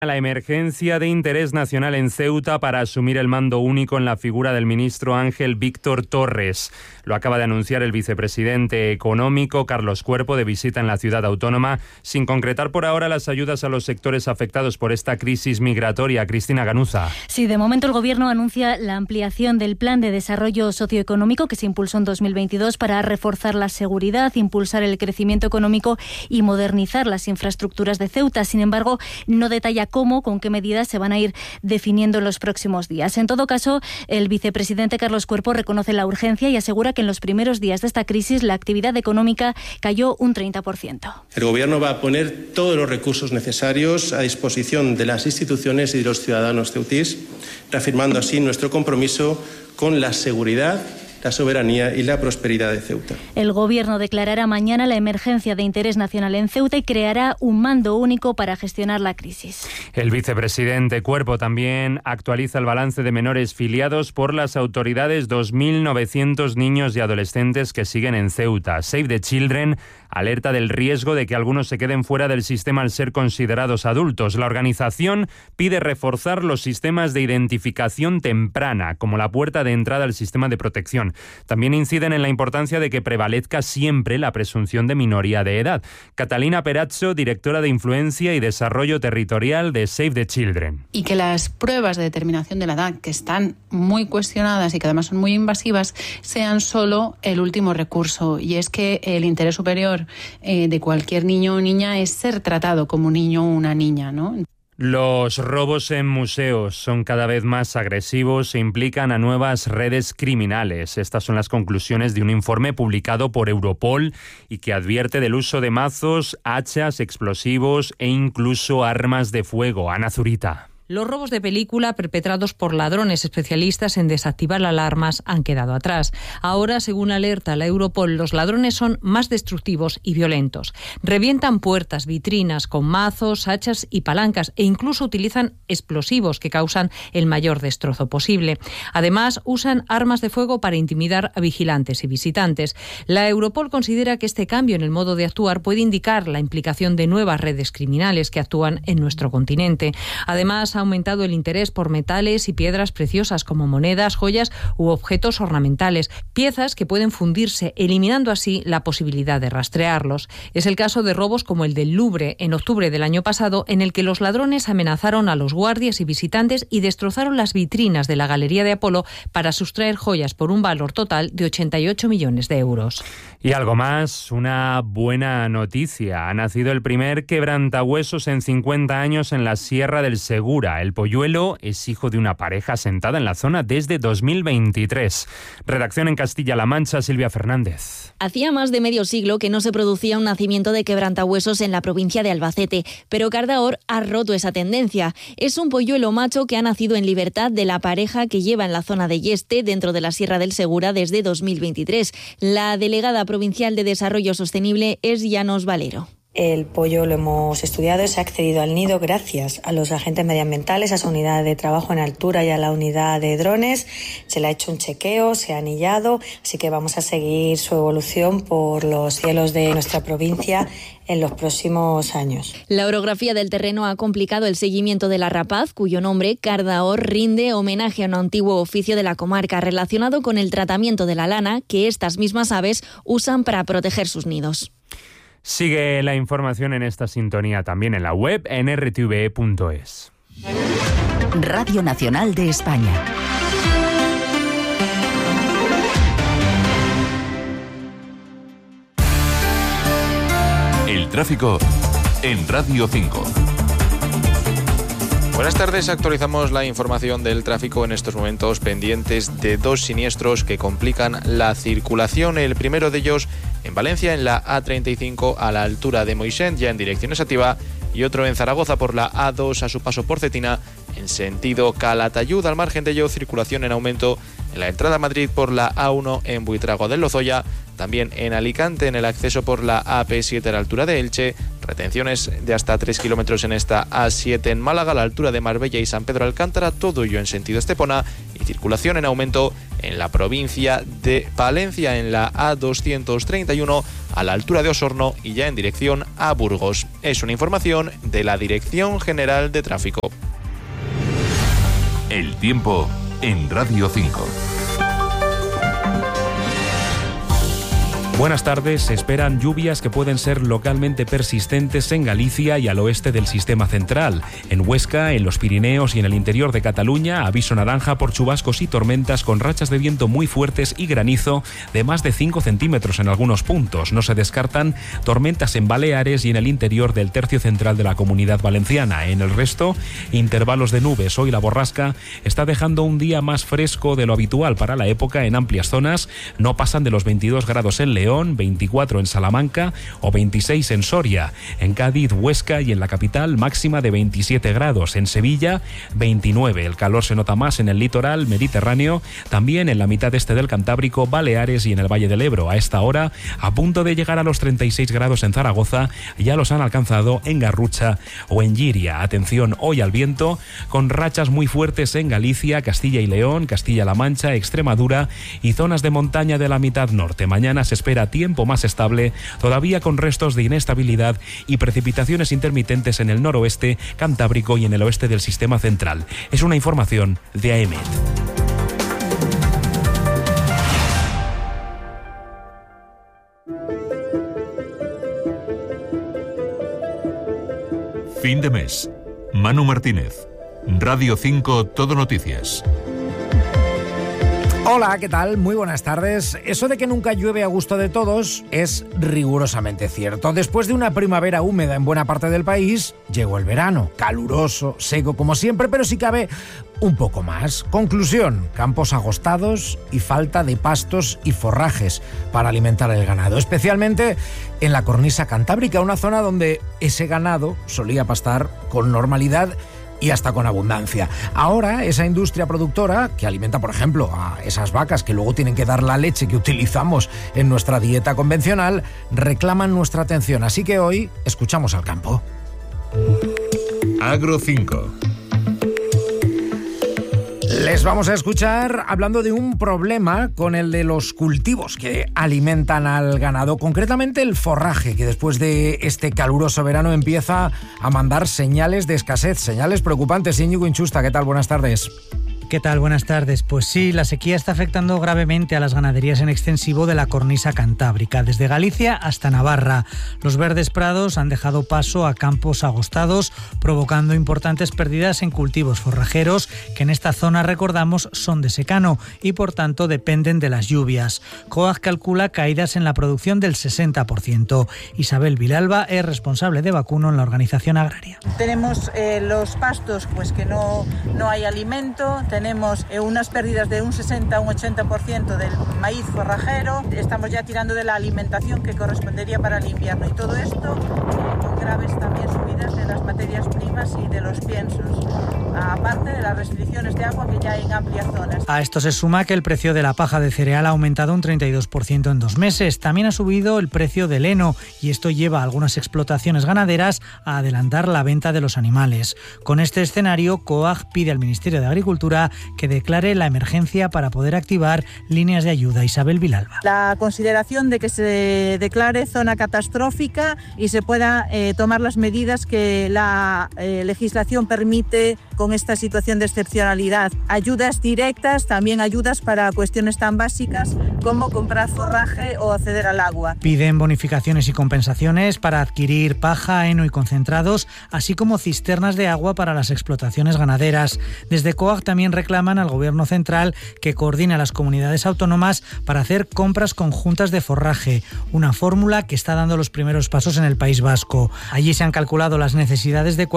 La emergencia de interés nacional en Ceuta para asumir el mando único en la figura del ministro Ángel Víctor Torres. Lo acaba de anunciar el vicepresidente económico Carlos Cuerpo, de visita en la ciudad autónoma, sin concretar por ahora las ayudas a los sectores afectados por esta crisis migratoria. Cristina Ganuza. Sí, de momento el Gobierno anuncia la ampliación del Plan de Desarrollo Socioeconómico que se impulsó en 2022 para reforzar la seguridad, impulsar el crecimiento económico y modernizar las infraestructuras de Ceuta. Sin embargo, no detalla cómo, con qué medidas se van a ir definiendo en los próximos días. En todo caso, el vicepresidente Carlos Cuerpo reconoce la urgencia y asegura que en los primeros días de esta crisis la actividad económica cayó un 30%. El Gobierno va a poner todos los recursos necesarios a disposición de las instituciones y de los ciudadanos ceutís, reafirmando así nuestro compromiso con la seguridad, la soberanía y la prosperidad de Ceuta. El Gobierno declarará mañana la emergencia de interés nacional en Ceuta y creará un mando único para gestionar la crisis. El vicepresidente Cuerpo también actualiza el balance de menores filiados por las autoridades. 2.900 niños y adolescentes que siguen en Ceuta. Save the Children alerta del riesgo de que algunos se queden fuera del sistema al ser considerados adultos. La organización pide reforzar los sistemas de identificación temprana, como la puerta de entrada al sistema de protección. También inciden en la importancia de que prevalezca siempre la presunción de minoría de edad. Catalina Perazzo, directora de Influencia y Desarrollo Territorial de Save the Children. Y que las pruebas de determinación de la edad, que están muy cuestionadas y que además son muy invasivas, sean solo el último recurso. Y es que el interés superior de cualquier niño o niña es ser tratado como un niño o una niña, ¿no? Los robos en museos son cada vez más agresivos e implican a nuevas redes criminales. Estas son las conclusiones de un informe publicado por Europol y que advierte del uso de mazos, hachas, explosivos e incluso armas de fuego. Ana Zurita. Los robos de película perpetrados por ladrones especialistas en desactivar alarmas han quedado atrás. Ahora, según alerta la Europol, los ladrones son más destructivos y violentos. Revientan puertas, vitrinas con mazos, hachas y palancas e incluso utilizan explosivos que causan el mayor destrozo posible. Además, usan armas de fuego para intimidar a vigilantes y visitantes. La Europol considera que este cambio en el modo de actuar puede indicar la implicación de nuevas redes criminales que actúan en nuestro continente. Además, ha aumentado el interés por metales y piedras preciosas como monedas, joyas u objetos ornamentales, piezas que pueden fundirse, eliminando así la posibilidad de rastrearlos. Es el caso de robos como el del Louvre en octubre del año pasado, en el que los ladrones amenazaron a los guardias y visitantes y destrozaron las vitrinas de la Galería de Apolo para sustraer joyas por un valor total de 88 millones de euros. Y algo más, una buena noticia. Ha nacido el primer quebrantahuesos en 50 años en la Sierra del Segura. El polluelo es hijo de una pareja asentada en la zona desde 2023. Redacción en Castilla-La Mancha, Silvia Fernández. Hacía más de medio siglo que no se producía un nacimiento de quebrantahuesos en la provincia de Albacete, pero Cardahor ha roto esa tendencia. Es un polluelo macho que ha nacido en libertad de la pareja que lleva en la zona de Yeste, dentro de la Sierra del Segura, desde 2023. La delegada provincial de Desarrollo Sostenible es Llanos Valero. El pollo lo hemos estudiado y se ha accedido al nido gracias a los agentes medioambientales, a su unidad de trabajo en altura y a la unidad de drones. Se le ha hecho un chequeo, se ha anillado, así que vamos a seguir su evolución por los cielos de nuestra provincia en los próximos años. La orografía del terreno ha complicado el seguimiento de la rapaz, cuyo nombre, Cardahor, rinde homenaje a un antiguo oficio de la comarca relacionado con el tratamiento de la lana que estas mismas aves usan para proteger sus nidos. Sigue la información en esta sintonía también en la web en rtve.es. Radio Nacional de España. El tráfico en Radio 5. Buenas tardes, actualizamos la información del tráfico en estos momentos pendientes de dos siniestros que complican la circulación. El primero de ellos en Valencia, en la A35 a la altura de Moixent, ya en dirección esativa, y otro en Zaragoza por la A2 a su paso por Cetina, en sentido Calatayud. Al margen de ello, circulación en aumento en la entrada a Madrid por la A1 en Buitrago del Lozoya, también en Alicante en el acceso por la AP7 a la altura de Elche, retenciones de hasta 3 kilómetros en esta A7 en Málaga a la altura de Marbella y San Pedro Alcántara, todo ello en sentido Estepona, y circulación en aumento en la provincia de Palencia, en la A231 a la altura de Osorno y ya en dirección a Burgos. Es una información de la Dirección General de Tráfico. El tiempo en Radio 5. Buenas tardes. Se esperan lluvias que pueden ser localmente persistentes en Galicia y al oeste del sistema central. En Huesca, en los Pirineos y en el interior de Cataluña, aviso naranja por chubascos y tormentas con rachas de viento muy fuertes y granizo de más de 5 centímetros en algunos puntos. No se descartan tormentas en Baleares y en el interior del tercio central de la Comunidad Valenciana. En el resto, intervalos de nubes. Hoy la borrasca está dejando un día más fresco de lo habitual para la época en amplias zonas. No pasan de los 22 grados en León, 24 en Salamanca o 26 en Soria. En Cádiz, Huesca y en la capital máxima de 27 grados. En Sevilla, 29. El calor se nota más en el litoral mediterráneo, también en la mitad este del Cantábrico, Baleares y en el Valle del Ebro. A esta hora, a punto de llegar a los 36 grados en Zaragoza, ya los han alcanzado en Garrucha o en Lliria. Atención hoy al viento, con rachas muy fuertes en Galicia, Castilla y León, Castilla-La Mancha, Extremadura y zonas de montaña de la mitad norte. Mañana se espera tiempo más estable, todavía con restos de inestabilidad y precipitaciones intermitentes en el noroeste, Cantábrico y en el oeste del sistema central. Es una información de AEMET. Fin de mes. Manu Martínez. Radio 5 Todo Noticias. Hola, ¿qué tal? Muy buenas tardes. Eso de que nunca llueve a gusto de todos es rigurosamente cierto. Después de una primavera húmeda en buena parte del país, llegó el verano, caluroso, seco como siempre, pero si cabe, un poco más. Conclusión, campos agostados y falta de pastos y forrajes para alimentar el ganado, especialmente en la cornisa cantábrica, una zona donde ese ganado solía pastar con normalidad y hasta con abundancia. Ahora, esa industria productora, que alimenta, por ejemplo, a esas vacas que luego tienen que dar la leche que utilizamos en nuestra dieta convencional, reclaman nuestra atención. Así que hoy escuchamos al campo. Agro 5. Les vamos a escuchar hablando de un problema con el de los cultivos que alimentan al ganado, concretamente el forraje, que después de este caluroso verano empieza a mandar señales de escasez, señales preocupantes. Íñigo Inchusta, ¿qué tal? Buenas tardes. ¿Qué tal? Buenas tardes. Pues sí, la sequía está afectando gravemente a las ganaderías en extensivo de la cornisa cantábrica, desde Galicia hasta Navarra. Los verdes prados han dejado paso a campos agostados, provocando importantes pérdidas en cultivos forrajeros, que en esta zona, recordamos, son de secano y por tanto dependen de las lluvias. COAG calcula caídas en la producción del 60%. Isabel Vilalba es responsable de vacuno en la organización agraria. Tenemos los pastos, pues que no hay alimento. Tenemos unas pérdidas de un 60 a un 80% del maíz forrajero. Estamos ya tirando de la alimentación que correspondería para el invierno. Y todo esto con graves también subidas de las materias primas y de los piensos, aparte de las restricciones de agua que ya hay en amplias zonas. A esto se suma que el precio de la paja de cereal ha aumentado un 32% en 2 meses. También ha subido el precio del heno y esto lleva a algunas explotaciones ganaderas a adelantar la venta de los animales. Con este escenario, COAG pide al Ministerio de Agricultura que declare la emergencia para poder activar líneas de ayuda. Isabel Vilalba. La consideración de que se declare zona catastrófica y se pueda tomar las medidas que la legislación permite con esta situación de excepcionalidad. Ayudas directas, también ayudas para cuestiones tan básicas como comprar forraje o acceder al agua. Piden bonificaciones y compensaciones para adquirir paja, heno y concentrados, así como cisternas de agua para las explotaciones ganaderas. Desde COAG también reclaman al Gobierno central que coordine a las comunidades autónomas para hacer compras conjuntas de forraje, una fórmula que está dando los primeros pasos en el País Vasco. Allí se han calculado las necesidades de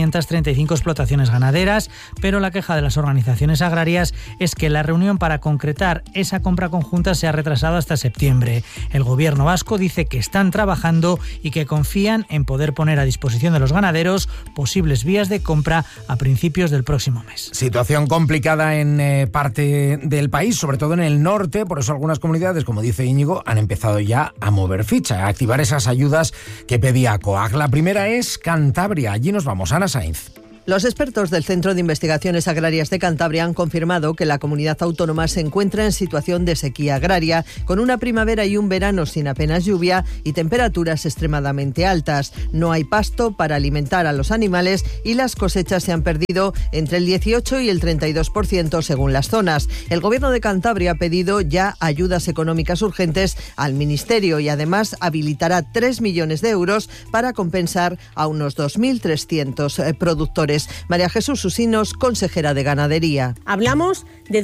435 explotaciones ganaderas, pero la queja de las organizaciones agrarias es que la reunión para concretar esa compra conjunta se ha retrasado hasta septiembre. El Gobierno vasco dice que están trabajando y que confían en poder poner a disposición de los ganaderos posibles vías de compra a principios del próximo mes. Situación complicada en parte del país, sobre todo en el norte, por eso algunas comunidades, como dice Íñigo, han empezado ya a mover ficha, a activar esas ayudas que pedía COAG. La primera es Cantabria, allí nos vamos, Ana Sainz. Los expertos del Centro de Investigaciones Agrarias de Cantabria han confirmado que la comunidad autónoma se encuentra en situación de sequía agraria, con una primavera y un verano sin apenas lluvia y temperaturas extremadamente altas. No hay pasto para alimentar a los animales y las cosechas se han perdido entre el 18 y el 32% según las zonas. El Gobierno de Cantabria ha pedido ya ayudas económicas urgentes al Ministerio y además habilitará 3 millones de euros para compensar a unos 2.300 productores. María Jesús Usinos, consejera de Ganadería. Hablamos de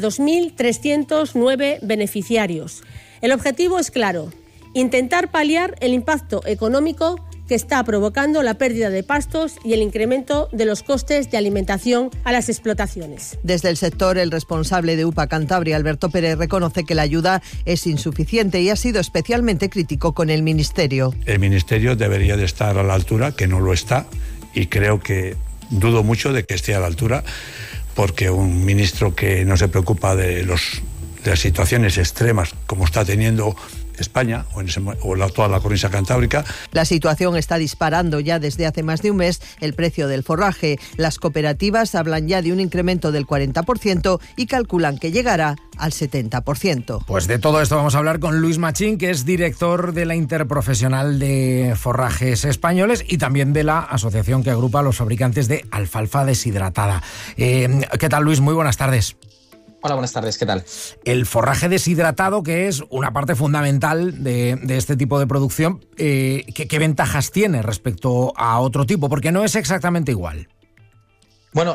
2.309 beneficiarios. El objetivo es claro: intentar paliar el impacto económico que está provocando la pérdida de pastos y el incremento de los costes de alimentación a las explotaciones. Desde el sector, el responsable de UPA Cantabria, Alberto Pérez, reconoce que la ayuda es insuficiente y ha sido especialmente crítico con el Ministerio. El Ministerio debería de estar a la altura, que no lo está, y creo que dudo mucho de que esté a la altura, porque un ministro que no se preocupa de las situaciones extremas como está teniendo España o toda la cornisa cantábrica. La situación está disparando ya desde hace más de un mes el precio del forraje. Las cooperativas hablan ya de un incremento del 40% y calculan que llegará al 70%. Pues de todo esto vamos a hablar con Luis Machín, que es director de la Interprofesional de Forrajes Españoles y también de la asociación que agrupa a los fabricantes de alfalfa deshidratada. ¿Qué tal, Luis? Muy buenas tardes. Hola, buenas tardes, ¿qué tal? El forraje deshidratado, que es una parte fundamental de este tipo de producción, ¿qué ventajas tiene respecto a otro tipo? Porque no es exactamente igual. Bueno,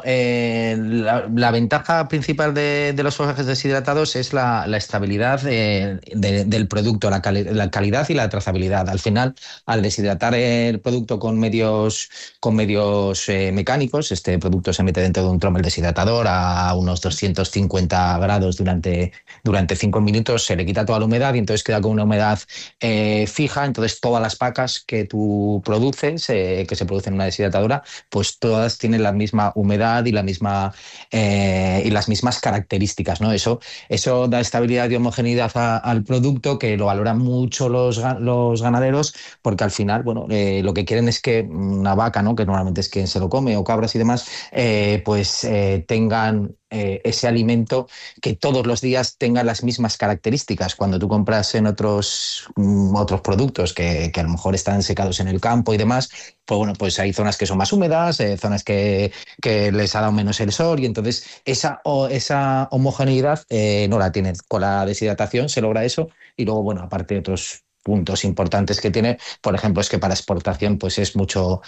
la ventaja principal de los forrajes deshidratados es la estabilidad del producto, la calidad y la trazabilidad. Al final, al deshidratar el producto con medios mecánicos, este producto se mete dentro de un trommel deshidratador a unos 250 grados durante 5 minutos, se le quita toda la humedad y entonces queda con una humedad fija. Entonces todas las pacas que tú produces, que se producen en una deshidratadora, pues todas tienen la misma humedad y las mismas características, ¿no? Eso da estabilidad y homogeneidad al producto, que lo valoran mucho los ganaderos, porque al final, bueno, lo que quieren es que una vaca, ¿no?, que normalmente es quien se lo come, o cabras y demás, tengan ese alimento que todos los días tenga las mismas características. Cuando tú compras en otros productos que a lo mejor están secados en el campo y demás, pues bueno, pues hay zonas que son más húmedas, zonas que les ha dado menos el sol, y entonces esa homogeneidad no la tienen. Con la deshidratación se logra eso, y luego, bueno, aparte de otros puntos importantes que tiene, por ejemplo, es que para exportación pues es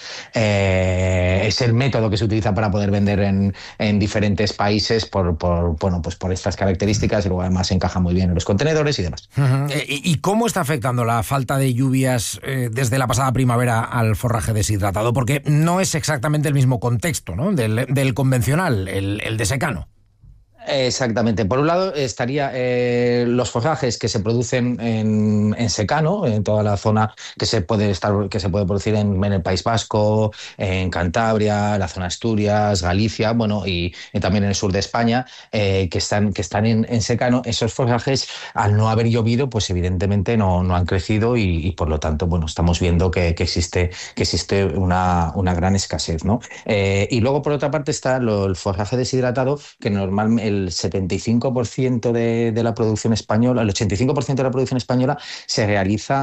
el método que se utiliza para poder vender en diferentes países por estas características, y luego además encaja muy bien en los contenedores y demás. ¿Y cómo está afectando la falta de lluvias desde la pasada primavera al forraje deshidratado? Porque no es exactamente el mismo contexto, ¿no?, del convencional, el de secano. Exactamente. Por un lado estaría los forrajes que se producen en secano, en toda la zona que se puede producir en el País Vasco, en Cantabria, la zona Asturias, Galicia, bueno, y también en el sur de España, que están en secano. Esos forrajes, al no haber llovido, pues evidentemente no han crecido, y por lo tanto, bueno, estamos viendo que existe una gran escasez, ¿no? Y luego, por otra parte, está el forraje deshidratado, que normalmente el 75% de la producción española, el 85% de la producción española se realiza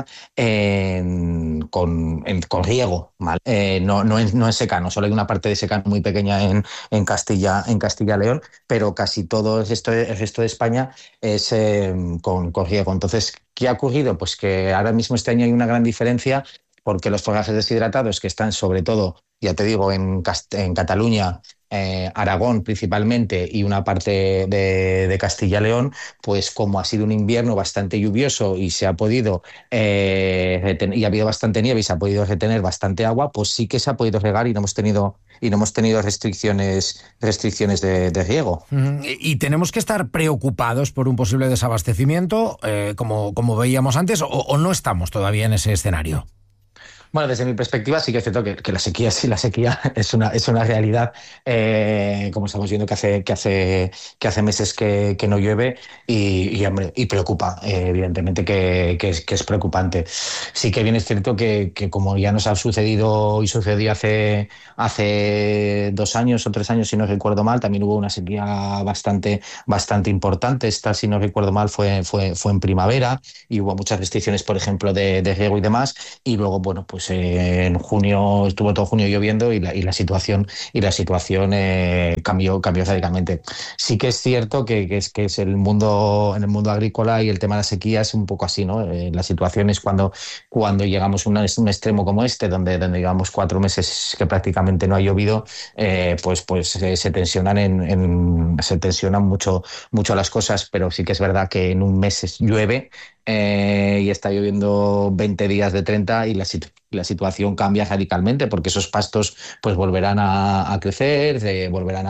con riego, ¿vale? No en secano. Solo hay una parte de secano muy pequeña en Castilla y León, pero casi todo el resto de España es con riego. Entonces, ¿qué ha ocurrido? Pues que ahora mismo este año hay una gran diferencia, porque los forrajes deshidratados, que están sobre todo, ya te digo, en Cataluña, Aragón principalmente, y una parte de Castilla y León, pues como ha sido un invierno bastante lluvioso y se ha podido y ha habido bastante nieve y se ha podido retener bastante agua, pues sí que se ha podido regar y no hemos tenido restricciones de riego. ¿Y tenemos que estar preocupados por un posible desabastecimiento, como veíamos antes, o no estamos todavía en ese escenario? Bueno, desde mi perspectiva sí que es cierto que la sequía es una realidad, como estamos viendo que hace meses que no llueve y preocupa, evidentemente que es preocupante. Sí que bien es cierto que como ya nos ha sucedido y sucedió hace 2 años o 3 años, si no recuerdo mal, también hubo una sequía bastante importante. Esta, si no recuerdo mal, fue en primavera y hubo muchas restricciones, por ejemplo, de riego y demás. Y luego, bueno, pues en junio estuvo todo junio lloviendo y la situación cambió radicalmente. Sí que es cierto que es en el mundo agrícola y el tema de la sequía es un poco así, ¿no? La situación es cuando llegamos a un extremo como este, donde llevamos 4 meses que prácticamente no ha llovido, pues se tensionan mucho las cosas, pero sí que es verdad que en un mes llueve y está lloviendo 20 días de 30 y la situación cambia radicalmente, porque esos pastos pues volverán a crecer, volverán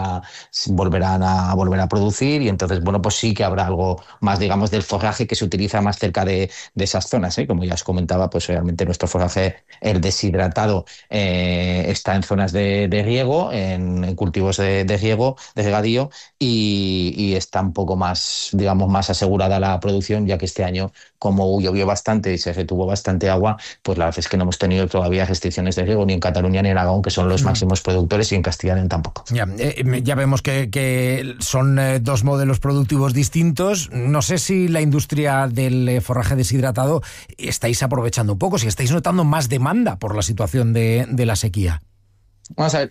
a producir, y entonces, bueno, pues sí que habrá algo más, digamos, del forraje que se utiliza más cerca de esas zonas, ¿eh? Como ya os comentaba, pues realmente nuestro forraje, el deshidratado, está en zonas de riego, en cultivos de riego, de regadío, y está un poco más, digamos, más asegurada la producción, ya que este año, como llovió bastante y se retuvo bastante agua, pues la verdad es que no hemos tenido todavía restricciones de riego ni en Cataluña ni en Aragón, que son los máximos productores, y en Castilla y León tampoco. Ya vemos que son 2 modelos productivos distintos. No sé si la industria del forraje deshidratado estáis aprovechando un poco, si estáis notando más demanda por la situación de la sequía. Vamos a ver,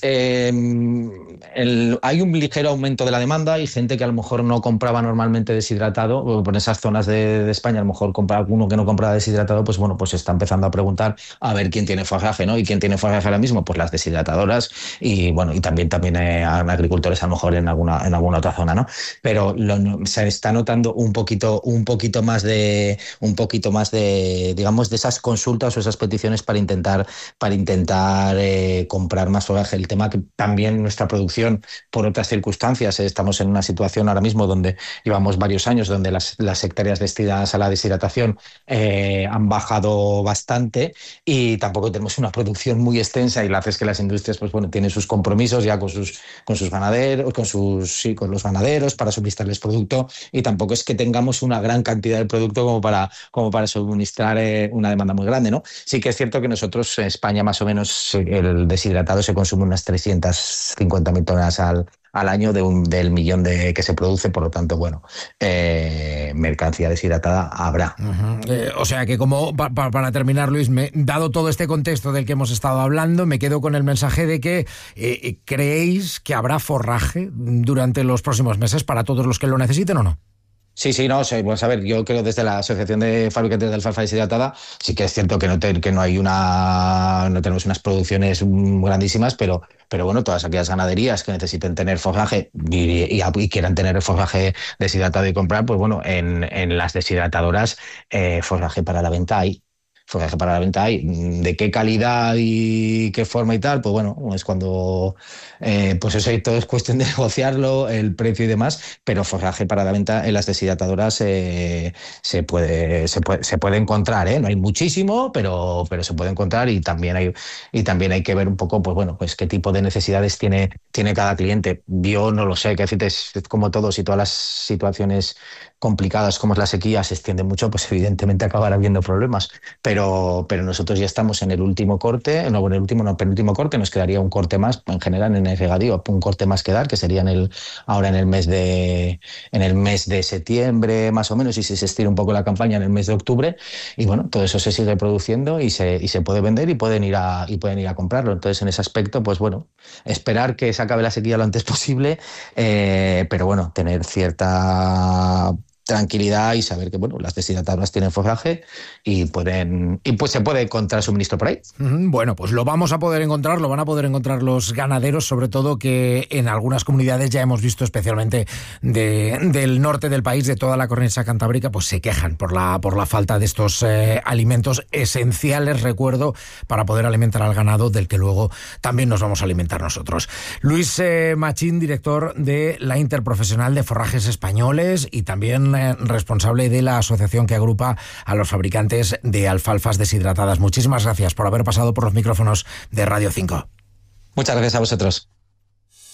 hay un ligero aumento de la demanda y gente que a lo mejor no compraba normalmente deshidratado, por esas zonas de España, a lo mejor compra alguno que no compraba deshidratado, pues bueno, pues está empezando a preguntar a ver quién tiene forraje, ¿no? ¿Y quién tiene forraje ahora mismo? Pues las deshidratadoras y bueno, y también agricultores a lo mejor en alguna otra zona, ¿no? Pero se está notando un poquito más de digamos, de esas consultas o esas peticiones para intentar comprar más forraje. El tema que también nuestra producción, por otras circunstancias, estamos en una situación ahora mismo donde llevamos varios años donde las hectáreas destinadas a la deshidratación han bajado bastante, y tampoco tenemos una producción muy extensa, y la hace es que las industrias, pues bueno, tienen sus compromisos ya con sus ganaderos, con los ganaderos para suministrarles producto, y tampoco es que tengamos una gran cantidad de producto como para suministrar una demanda muy grande, ¿no? Sí que es cierto que nosotros en España más o menos el deshidratado se consume unas 350.000 toneladas al año del millón que se produce, por lo tanto, bueno, mercancía deshidratada habrá. O sea que, como para terminar, Luis, dado todo este contexto del que hemos estado hablando, me quedo con el mensaje de que ¿creéis que habrá forraje durante los próximos meses para todos los que lo necesiten o no? Sí, no, pues a ver, yo creo desde la Asociación de Fabricantes de Alfalfa Deshidratada sí que es cierto que no tenemos unas producciones grandísimas, pero bueno, todas aquellas ganaderías que necesiten tener forraje y quieran tener el forraje deshidratado y comprar, pues bueno, en las deshidratadoras forraje para la venta hay. Forraje para la venta hay. ¿De qué calidad y qué forma y tal? Pues bueno, es cuando pues eso, todo es cuestión de negociarlo, el precio y demás, pero forraje para la venta en las deshidratadoras se puede encontrar, ¿eh? No hay muchísimo, pero se puede encontrar, y también hay que ver un poco, pues bueno, pues qué tipo de necesidades tiene cada cliente. Yo no lo sé, que decirte, es como todo, si todas las situaciones complicadas como es la sequía se extienden mucho, pues evidentemente acabará habiendo problemas, pero nosotros ya estamos en el último corte, penúltimo corte, nos quedaría un corte más, en general en el regadío, un corte más que dar, que sería ahora en el mes de septiembre más o menos, y si se estira un poco la campaña en el mes de octubre, y bueno, todo eso se sigue produciendo y se puede vender y pueden ir a comprarlo. Entonces, en ese aspecto, pues bueno, esperar que se acabe la sequía lo antes posible, pero bueno, tener cierta tranquilidad y saber que bueno, las deshidratadoras tienen forraje y pues se puede encontrar suministro por ahí. Bueno, pues lo vamos a poder encontrar, lo van a poder encontrar los ganaderos, sobre todo que en algunas comunidades ya hemos visto, especialmente del norte del país, de toda la cornisa cantábrica, pues se quejan por la falta de estos alimentos esenciales, recuerdo, para poder alimentar al ganado, del que luego también nos vamos a alimentar nosotros. Luis Machín, director de la Interprofesional de Forrajes Españoles y también responsable de la asociación que agrupa a los fabricantes de alfalfas deshidratadas. Muchísimas gracias por haber pasado por los micrófonos de Radio 5. Muchas gracias a vosotros.